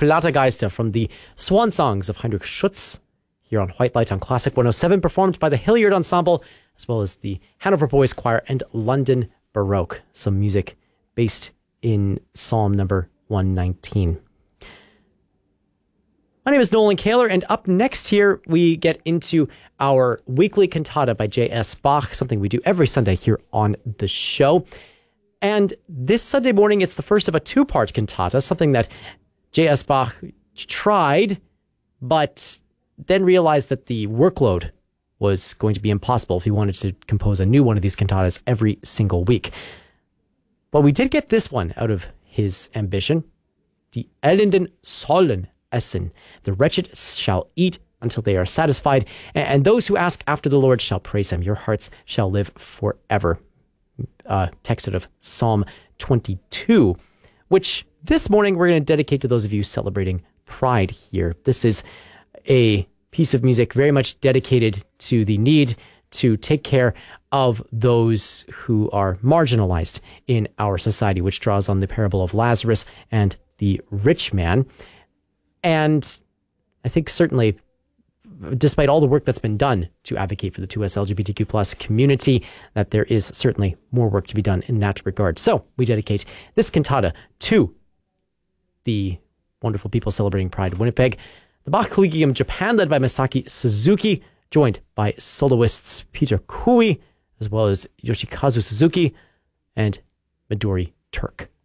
Flattergeister from the Swan Songs of Heinrich Schütz here on White Light on Classic 107, performed by the Hilliard Ensemble, as well as the Hanover Boys Choir and London Baroque. Some music based in Psalm number 119. My name is Nolan Kaler, and up next here, we get into our weekly cantata by J.S. Bach, something we do every Sunday here on the show. And this Sunday morning, it's the first of a two-part cantata, something that J.S. Bach tried, but then realized that the workload was going to be impossible if he wanted to compose a new one of these cantatas every single week. But we did get this one out of his ambition. Die Elenden sollen essen. The wretched shall eat until they are satisfied, and those who ask after the Lord shall praise him. Your hearts shall live forever. Text out of Psalm 22, which this morning we're going to dedicate to those of you celebrating Pride here. This is a piece of music very much dedicated to the need to take care of those who are marginalized in our society, which draws on the parable of Lazarus and the rich man. And I think certainly, despite all the work that's been done to advocate for the 2S LGBTQ plus community, that there is certainly more work to be done in that regard. So we dedicate this cantata to the wonderful people celebrating Pride Winnipeg. The Bach Collegium Japan, led by Masaki Suzuki, joined by soloists Peter Kui, as well as Yoshikazu Suzuki and Midori Turk.